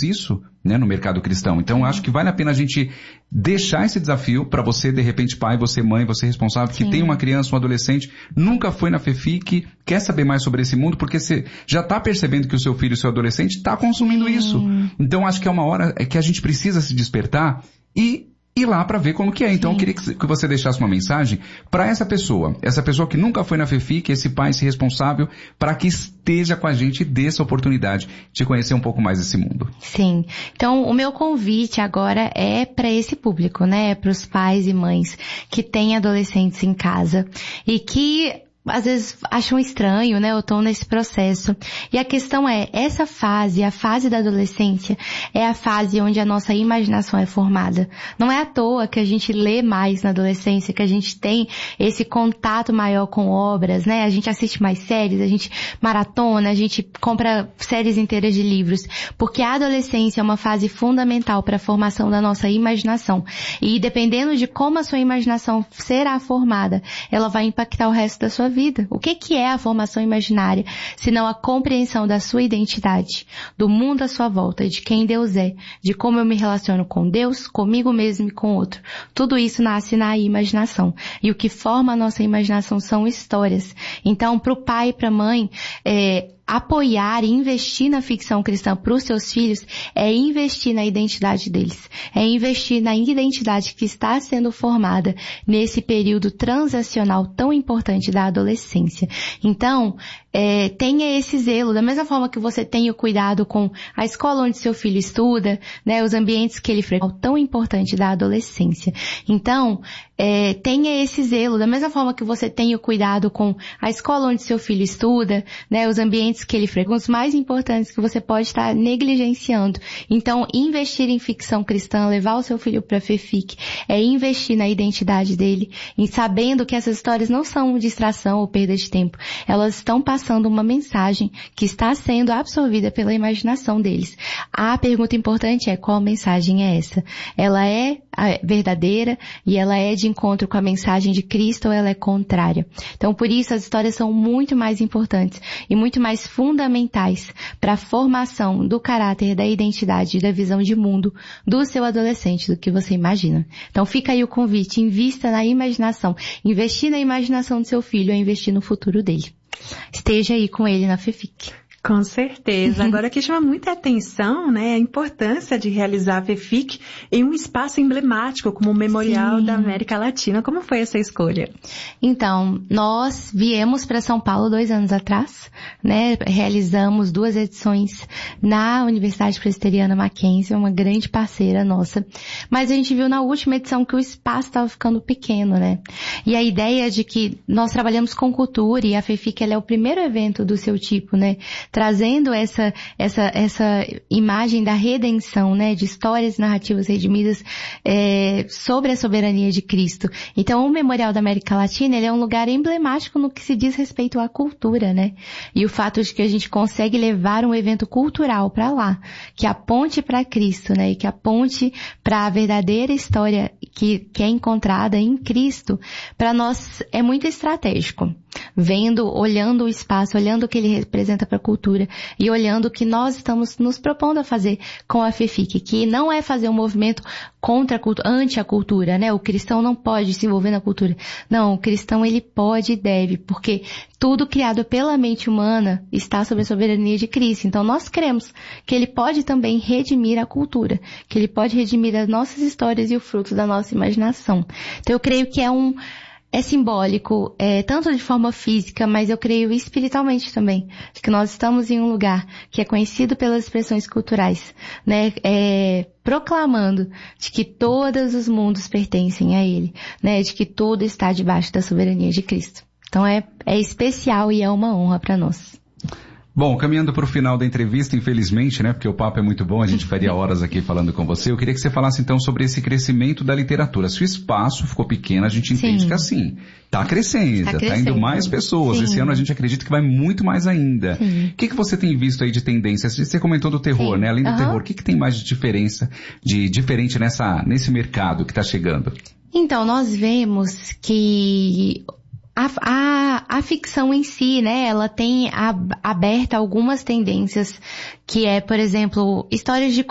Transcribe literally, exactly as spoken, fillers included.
temos isso, né, no mercado cristão. Então, acho que vale a pena a gente deixar esse desafio para você, de repente, pai, você mãe, você responsável, que Sim. tem uma criança, um adolescente, nunca foi na FEFIC, quer saber mais sobre esse mundo, porque você já está percebendo que o seu filho, o seu adolescente, está consumindo Sim. isso. Então, acho que é uma hora que a gente precisa se despertar e ir lá para ver como que é. Então, Sim. eu queria que você deixasse uma mensagem para essa pessoa, essa pessoa que nunca foi na FEFIC, esse pai, esse responsável, para que esteja com a gente e dê essa oportunidade de conhecer um pouco mais desse mundo. Sim. Então, o meu convite agora é para esse público, né? Para os pais e mães que têm adolescentes em casa e que às vezes acham estranho, né? Eu tô nesse processo. E a questão é, essa fase, a fase da adolescência, é a fase onde a nossa imaginação é formada. Não é à toa que a gente lê mais na adolescência, que a gente tem esse contato maior com obras, né? A gente assiste mais séries, a gente maratona, a gente compra séries inteiras de livros. Porque a adolescência é uma fase fundamental para a formação da nossa imaginação. E dependendo de como a sua imaginação será formada, ela vai impactar o resto da sua vida. O que que é a formação imaginária, senão a compreensão da sua identidade, do mundo à sua volta, de quem Deus é, de como eu me relaciono com Deus, comigo mesmo e com outro. Tudo isso nasce na imaginação. E o que forma a nossa imaginação são histórias. Então, para o pai e para a mãe, é, apoiar e investir na ficção cristã para os seus filhos é investir na identidade deles. É investir na identidade que está sendo formada nesse período transacional tão importante da adolescência. Então, é, tenha esse zelo, da mesma forma que você tem o cuidado com a escola onde seu filho estuda, né, os ambientes que ele frequenta, tão importante da adolescência. Então, é, tenha esse zelo, da mesma forma que você tem o cuidado com a escola onde seu filho estuda, né, os ambientes que ele frequenta, os mais importantes que você pode estar negligenciando. Então, investir em ficção cristã, levar o seu filho para a FEFIC, é investir na identidade dele, em sabendo que essas histórias não são distração ou perda de tempo. Elas estão passando uma mensagem que está sendo absorvida pela imaginação deles. A pergunta importante é, qual mensagem é essa? Ela é verdadeira e ela é de encontro com a mensagem de Cristo ou ela é contrária? Então, por isso, as histórias são muito mais importantes e muito mais fundamentais para a formação do caráter, da identidade e da visão de mundo do seu adolescente, do que você imagina. Então, fica aí o convite, invista na imaginação. Investir na imaginação do seu filho é investir no futuro dele. Esteja aí com ele na FEFIC. Com certeza. Agora, que chama muita atenção, né, a importância de realizar a FEFIC em um espaço emblemático como o Memorial Sim. da América Latina. Como foi essa escolha? Então, nós viemos para São Paulo dois anos atrás, né, realizamos duas edições na Universidade Presbiteriana Mackenzie, uma grande parceira nossa, mas a gente viu na última edição que o espaço estava ficando pequeno, né, e a ideia de que nós trabalhamos com cultura e a FEFIC ela é o primeiro evento do seu tipo, né, trazendo essa, essa, essa imagem da redenção, né, de histórias narrativas redimidas é, sobre a soberania de Cristo. Então, o Memorial da América Latina, ele é um lugar emblemático no que se diz respeito à cultura, né, e o fato de que a gente consegue levar um evento cultural para lá, que aponte para Cristo, né, e que aponte para a verdadeira história que, que é encontrada em Cristo, para nós é muito estratégico. Vendo, olhando o espaço, olhando o que ele representa para a cultura e olhando o que nós estamos nos propondo a fazer com a FEFIC, que não é fazer um movimento contra a cultura, anti a cultura, né? O cristão não pode se envolver na cultura. Não, o cristão ele pode e deve, porque tudo criado pela mente humana está sob a soberania de Cristo. Então nós cremos que ele pode também redimir a cultura, que ele pode redimir as nossas histórias e o fruto da nossa imaginação. Então eu creio que é um É simbólico, é, tanto de forma física, mas eu creio espiritualmente também, de que nós estamos em um lugar que é conhecido pelas expressões culturais, né, é, proclamando de que todos os mundos pertencem a Ele, né, de que tudo está debaixo da soberania de Cristo. Então é, é especial e é uma honra para nós. Bom, caminhando para o final da entrevista, infelizmente, né, porque o papo é muito bom, a gente faria horas aqui falando com você, eu queria que você falasse então sobre esse crescimento da literatura. Se o espaço ficou pequeno, a gente entende Sim. que assim, está crescendo, está tá indo mais pessoas, Sim. esse ano a gente acredita que vai muito mais ainda. Sim. O que, que você tem visto aí de tendências? Você comentou do terror, Sim. né, além do uhum. terror, o que, que tem mais de diferença, de diferente nessa, nesse mercado que está chegando? Então, nós vemos que A, a, a ficção em si, né, ela tem a, aberta algumas tendências, que é, por exemplo, histórias de